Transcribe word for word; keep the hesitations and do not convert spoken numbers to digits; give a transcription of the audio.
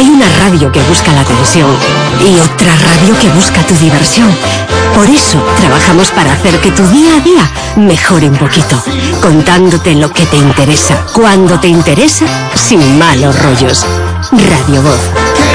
Hay una radio que busca la atención y otra radio que busca tu diversión. Por eso trabajamos para hacer que tu día a día mejore un poquito, contándote lo que te interesa, cuando te interesa, sin malos rollos. Radio Voz.